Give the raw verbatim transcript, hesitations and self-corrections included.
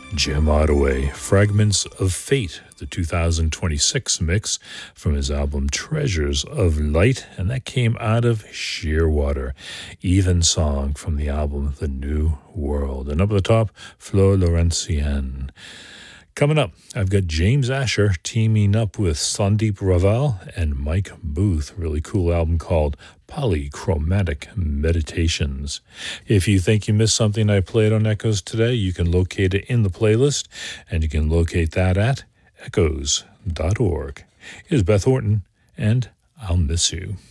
Jim Ottaway, Fragments of Fate, the two thousand twenty-six mix from his album Treasures of Light, and that came out of Shearwater. Even Song from the album The New World. And up at the top, Flo Laurentienne. Coming up, I've got James Asher teaming up with Sandeep Raval and Mike Booth. Really cool album called Polychromatic Meditations. If you think you missed something I played on Echoes today, you can locate it in the playlist, and you can locate that at echoes dot org. Here's Beth Orton, and I'll Miss You.